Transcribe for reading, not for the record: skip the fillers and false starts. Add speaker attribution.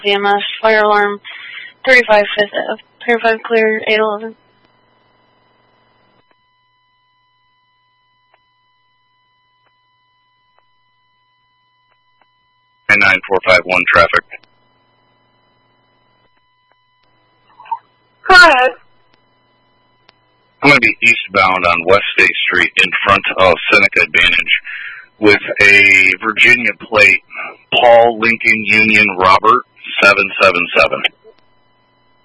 Speaker 1: DMS, fire alarm, 35 Fifth Ave. 35 clear, 811.
Speaker 2: 9451 traffic.
Speaker 1: Go ahead.
Speaker 2: I'm going to be eastbound on West State Street in front of Seneca Advantage with a Virginia plate, Paul Lincoln Union Robert 777.